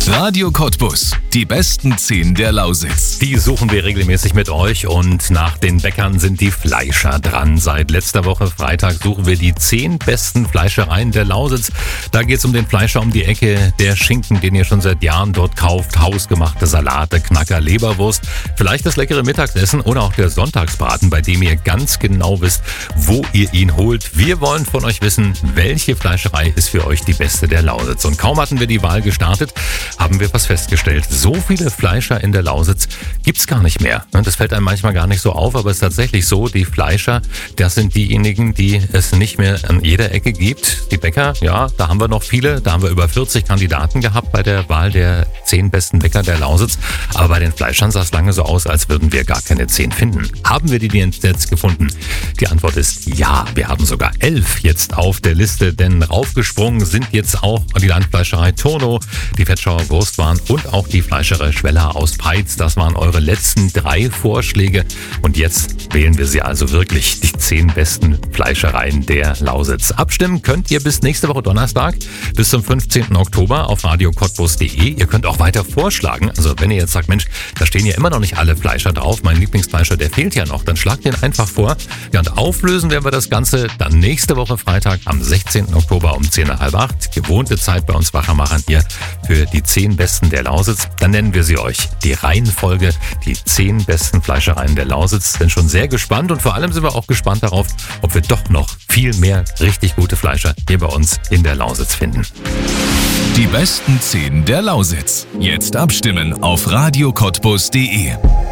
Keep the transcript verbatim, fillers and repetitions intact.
Radio Cottbus, die besten zehn der Lausitz. Die suchen wir regelmäßig mit euch und nach den Bäckern sind die Fleischer dran. Seit letzter Woche Freitag suchen wir die zehn besten Fleischereien der Lausitz. Da geht es um den Fleischer um die Ecke, der Schinken, den ihr schon seit Jahren dort kauft, hausgemachte Salate, Knacker, Leberwurst, vielleicht das leckere Mittagessen oder auch der Sonntagsbraten, bei dem ihr ganz genau wisst, wo ihr ihn holt. Wir wollen von euch wissen, welche Fleischerei ist für euch die beste der Lausitz. Und kaum hatten wir die Wahl gestartet, haben wir was festgestellt. So viele Fleischer in der Lausitz gibt's gar nicht mehr. Das fällt einem manchmal gar nicht so auf, aber es ist tatsächlich so, die Fleischer, das sind diejenigen, die es nicht mehr an jeder Ecke gibt. Die Bäcker, ja, da haben wir noch viele. Da haben wir über vierzig Kandidaten gehabt bei der Wahl der zehn besten Bäcker der Lausitz. Aber bei den Fleischern sah es lange so aus, als würden wir gar keine zehn finden. Haben wir die jetzt gefunden? Die Antwort ist ja. Wir haben sogar elf jetzt auf der Liste, denn raufgesprungen sind jetzt auch die Landfleischerei Turnow, die Vetschauer Wurstwaren und auch die Fleischerei Schweller aus Peitz. Das waren eure letzten drei Vorschläge und jetzt wählen wir sie also wirklich, die zehn besten Fleischereien der Lausitz. Abstimmen könnt ihr bis nächste Woche Donnerstag, bis zum fünfzehnten Oktober auf radio cottbus punkt de. Ihr könnt auch weiter vorschlagen, also wenn ihr jetzt sagt, Mensch, da stehen ja immer noch nicht alle Fleischer drauf, mein Lieblingsfleischer, der fehlt ja noch, dann schlagt den einfach vor. Ja, und auflösen werden wir das Ganze dann nächste Woche Freitag am sechzehnten Oktober um zehn Uhr fünfundhalb. Gewohnte Zeit bei uns Wachermachern hier für die zehn besten der Lausitz. Dann nennen wir sie euch. Die Reihenfolge, die zehn besten Fleischereien der Lausitz. Sind schon sehr gespannt und vor allem sind wir auch gespannt darauf, ob wir doch noch viel mehr richtig gute Fleischer hier bei uns in der Lausitz finden. Die besten zehn der Lausitz. Jetzt abstimmen auf radio cottbus punkt de.